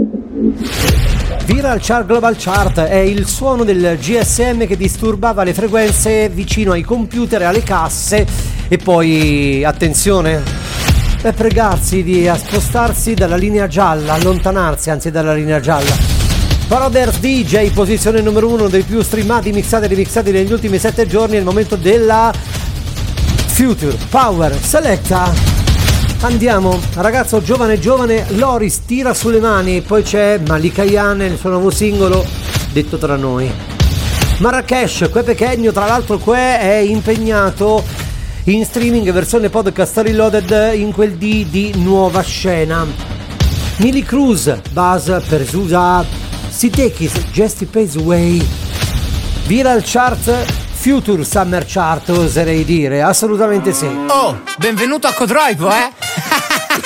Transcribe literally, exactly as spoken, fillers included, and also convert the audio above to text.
Viral Chart Global Chart è il suono del G S M che disturbava le frequenze vicino ai computer e alle casse, e poi, attenzione, per pregarsi di spostarsi dalla linea gialla, allontanarsi anzi dalla linea gialla. Brothers D J, posizione numero uno dei più streamati, mixati e remixati negli ultimi sette giorni, è il momento della Future Power Selecta. Andiamo, ragazzo giovane giovane, Loris, tira sulle mani. Poi c'è Malika Yan, il suo nuovo singolo, detto tra noi. Marrakesh, Que Pequeño, tra l'altro Que è impegnato in streaming versione podcast reloaded in quel D di Nuova Scena. Nili Cruz, Buzz Persusa, Sitekis, Just Pays Way. Viral Chart, Future Summer Chart, oserei dire, assolutamente sì. Oh, benvenuto a Codroivo, eh?